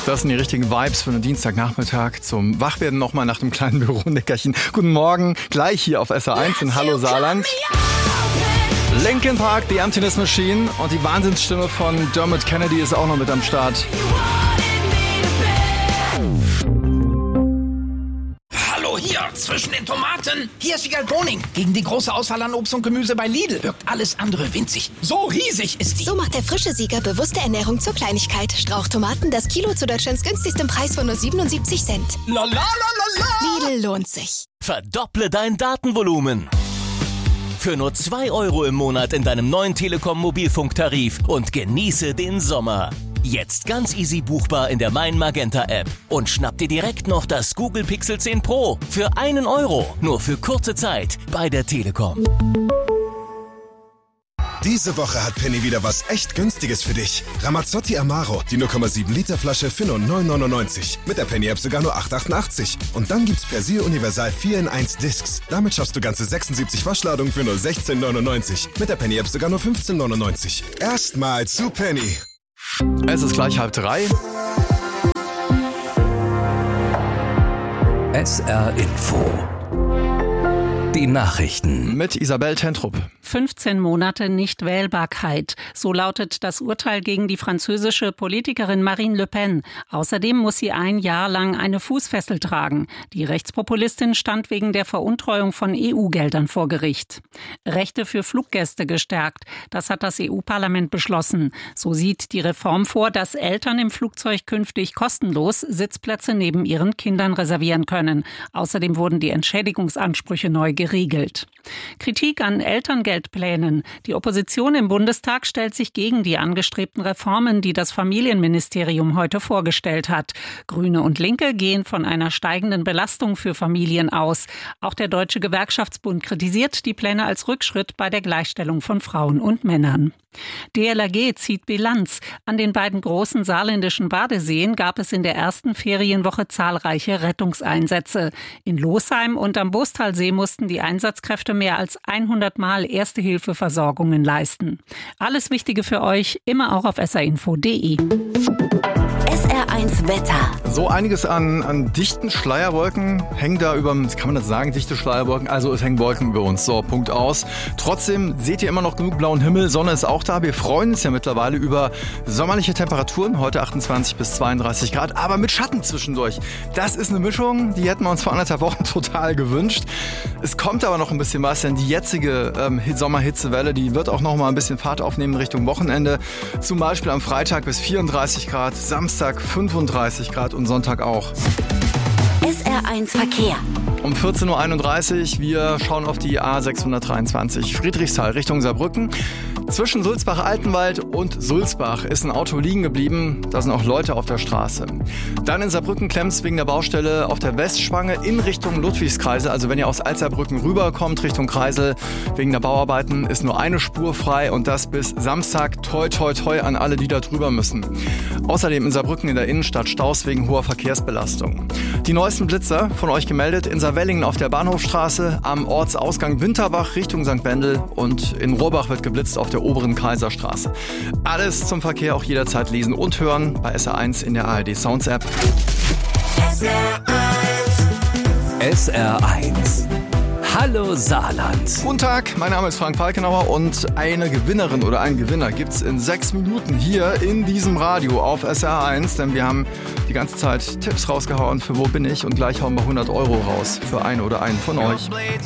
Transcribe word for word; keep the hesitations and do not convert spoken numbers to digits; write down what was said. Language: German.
Das sind die richtigen Vibes für einen Dienstagnachmittag zum Wachwerden nochmal nach dem kleinen Büronickerchen. Guten Morgen, gleich hier auf S R eins in Hallo Saarland. Linkin Park, The Emptiness Machine und die Wahnsinnsstimme von Dermot Kennedy ist auch noch mit am Start. Hallo hier, zwischen den Tomaten. Hier ist Wiegald Boning. Gegen die große Auswahl an Obst und Gemüse bei Lidl wirkt alles andere winzig. So riesig ist die. So macht der frische Sieger bewusste Ernährung zur Kleinigkeit. Strauchtomaten, das Kilo zu Deutschlands günstigstem Preis von nur siebenundsiebzig Cent. La la la la la. Lidl lohnt sich. Verdopple dein Datenvolumen. Für nur zwei Euro im Monat in deinem neuen Telekom-Mobilfunktarif und genieße den Sommer. Jetzt ganz easy buchbar in der Mein Magenta App. Und schnapp dir direkt noch das Google Pixel zehn Pro für einen Euro. Nur für kurze Zeit bei der Telekom. Diese Woche hat Penny wieder was echt Günstiges für dich. Ramazzotti Amaro, die null Komma sieben Liter Flasche für nur neun neunundneunzig. Mit der Penny App sogar nur acht achtundachtzig. Und dann gibt's Persil Universal vier in eins Discs. Damit schaffst du ganze sechsundsiebzig Waschladungen für nur sechzehn neunundneunzig. Mit der Penny App sogar nur fünfzehn neunundneunzig. Erstmal zu Penny. Es ist gleich halb drei. S R Info. Die Nachrichten. Mit Isabel Tentrup. fünfzehn Monate Nichtwählbarkeit. So lautet das Urteil gegen die französische Politikerin Marine Le Pen. Außerdem muss sie ein Jahr lang eine Fußfessel tragen. Die Rechtspopulistin stand wegen der Veruntreuung von E U-Geldern vor Gericht. Rechte für Fluggäste gestärkt. Das hat das E U-Parlament beschlossen. So sieht die Reform vor, dass Eltern im Flugzeug künftig kostenlos Sitzplätze neben ihren Kindern reservieren können. Außerdem wurden die Entschädigungsansprüche neu geregelt. Kritik an Elterngeldplänen. Die Opposition im Bundestag stellt sich gegen die angestrebten Reformen, die das Familienministerium heute vorgestellt hat. Grüne und Linke gehen von einer steigenden Belastung für Familien aus. Auch der Deutsche Gewerkschaftsbund kritisiert die Pläne als Rückschritt bei der Gleichstellung von Frauen und Männern. D L R G zieht Bilanz. An den beiden großen saarländischen Badeseen gab es in der ersten Ferienwoche zahlreiche Rettungseinsätze. In Losheim und am Bostalsee mussten die Einsatzkräfte mehr als hundert Mal Erste-Hilfe-Versorgungen leisten. Alles Wichtige für euch, immer auch auf s r info punkt d e. S R eins Wetter. So einiges an, an dichten Schleierwolken hängen da über, kann man das sagen, dichte Schleierwolken? Also es hängen Wolken über uns, so, Punkt aus. Trotzdem seht ihr immer noch genug blauen Himmel, Sonne ist auch da. Wir freuen uns ja mittlerweile über sommerliche Temperaturen, heute achtundzwanzig bis zweiunddreißig Grad, aber mit Schatten zwischendurch. Das ist eine Mischung, die hätten wir uns vor anderthalb Wochen total gewünscht. Es kommt aber noch ein bisschen was, denn die jetzige ähm, Sommerhitzewelle, die wird auch noch mal ein bisschen Fahrt aufnehmen Richtung Wochenende. Zum Beispiel am Freitag bis vierunddreißig Grad, Samstag fünfunddreißig Grad und Sonntag auch. S R eins Verkehr. Um vierzehn Uhr einunddreißig, wir schauen auf die A sechshundertdreiundzwanzig Friedrichsthal Richtung Saarbrücken. Zwischen Sulzbach-Altenwald und Sulzbach ist ein Auto liegen geblieben. Da sind auch Leute auf der Straße. Dann in Saarbrücken klemmt's wegen der Baustelle auf der Westschwange in Richtung Ludwigskreisel. Also wenn ihr aus Alzerbrücken rüberkommt Richtung Kreisel, wegen der Bauarbeiten ist nur eine Spur frei und das bis Samstag. Toi, toi, toi an alle, die da drüber müssen. Außerdem in Saarbrücken in der Innenstadt Staus wegen hoher Verkehrsbelastung. Die neuesten Blitzer von euch gemeldet in Saarwellingen auf der Bahnhofstraße, am Ortsausgang Winterbach Richtung Sankt Wendel und in Rohrbach wird geblitzt auf der oberen Kaiserstraße. Alles zum Verkehr auch jederzeit lesen und hören bei S R eins in der A R D Sounds App. S R eins. Hallo Saarland. Guten Tag, mein Name ist Frank Falkenauer und eine Gewinnerin oder einen Gewinner gibt's in sechs Minuten hier in diesem Radio auf S R eins, denn wir haben die ganze Zeit Tipps rausgehauen für Wo bin ich und gleich hauen wir hundert Euro raus für einen oder einen von euch.